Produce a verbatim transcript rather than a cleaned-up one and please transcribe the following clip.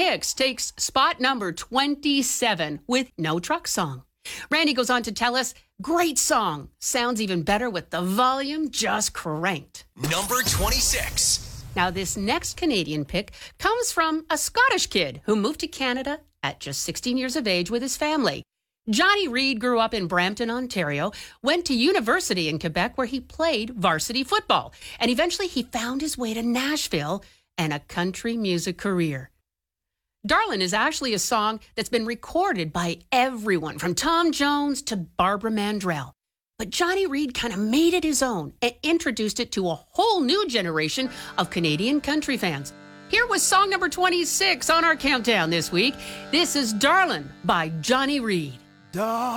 twenty-six takes spot number twenty-seven with No Truck Song. Randy goes on to tell us, great song. Sounds even better with the volume just cranked. Number twenty-six. Now, this next Canadian pick comes from a Scottish kid who moved to Canada at just sixteen years of age with his family. Johnny Reid grew up in Brampton, Ontario, went to university in Quebec where he played varsity football, and eventually he found his way to Nashville and a country music career. Darlin' is actually a song that's been recorded by everyone from Tom Jones to Barbara Mandrell. But Johnny Reid kind of made it his own and introduced it to a whole new generation of Canadian country fans. Here was song number twenty-six on our countdown this week. This is Darlin' by Johnny Reid. Darling.